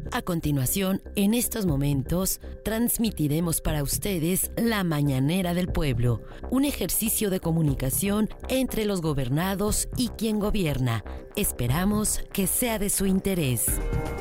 A continuación, en estos momentos, transmitiremos para ustedes La Mañanera del Pueblo, un ejercicio de comunicación entre los gobernados y quien gobierna. Esperamos que sea de su interés.